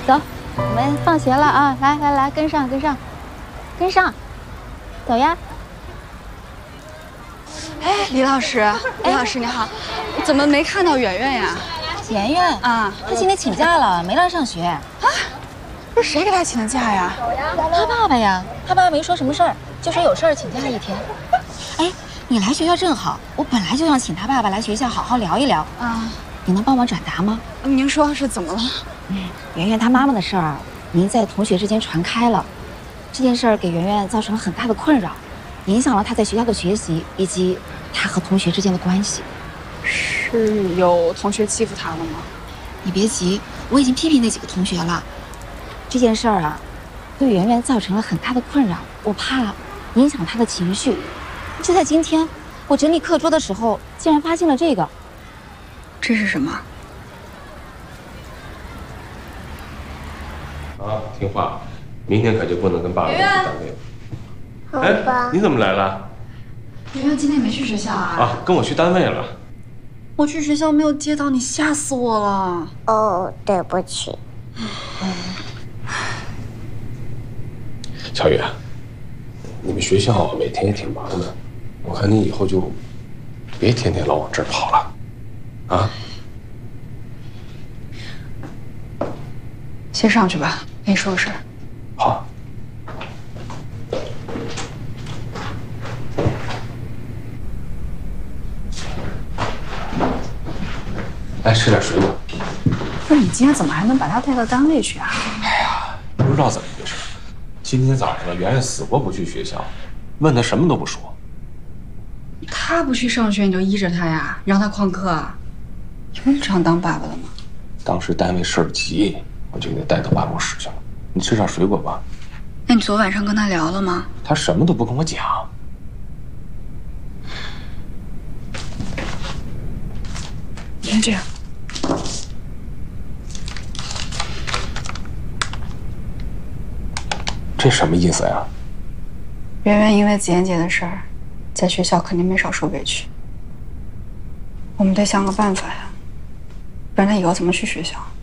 走，我们放学了啊！来来来，跟上，走呀！ 哎，李老师，李老师你好，怎么没看到圆圆呀？ 圆圆啊， 她今天请假了，没来上学。啊， 不是谁给她请的假呀？ 她爸爸呀，她爸爸没说什么事儿，就说有事儿请假一天。哎，你来学校正好，我本来就想请他爸爸来学校好好聊一聊啊，你能帮忙转达吗？ 您说是怎么了？ 圆圆她妈妈的事儿，您在同学之间传开了，这件事儿给圆圆造成了很大的困扰，影响了她在学校的学习以及她和同学之间的关系。 是有同学欺负她了吗？ 你别急，我已经批评那几个同学了。这件事儿啊，对圆圆造成了很大的困扰，我怕影响她的情绪。就在今天，我整理课桌的时候，竟然发现了这个。 这是什么？ 啊，听话，明天可就不能跟爸爸去单位了。 好吧。 哎，你怎么来了？ 圆圆今天没去学校啊？ 啊，跟我去单位了。 我去学校没有接到你，吓死我了。 哦，对不起。 小雨，你们学校每天也挺忙的，我看你以后就别天天老往这儿跑了，啊？ 先上去吧，跟你说个事儿。 好。来吃点水果。 不是你今天怎么还能把他带到单位去啊？ 哎呀，不知道怎么回事，今天早上圆圆死活不去学校，问他什么都不说。 他不去上学你就依着他呀，让他旷课啊？有你这样当爸爸的吗？ 当时单位事儿急，我就给他带到办公室去了。你吃点水果吧。 那你昨晚上跟他聊了吗？ 他什么都不跟我讲。 你看这样。 这什么意思呀？ 圆圆因为子妍姐的事儿，在学校肯定没少受委屈。我们得想个办法呀，不然她以后怎么去学校？